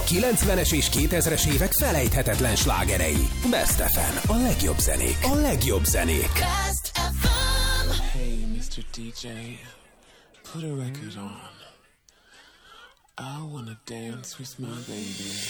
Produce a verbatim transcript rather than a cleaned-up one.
A kilencvenes és kétezres évek felejthetetlen slágerei. Best ef em. A legjobb zenék. A legjobb zenék. Best ef em. Hey, mister dé dzsé, put a record on. I wanna dance with my baby.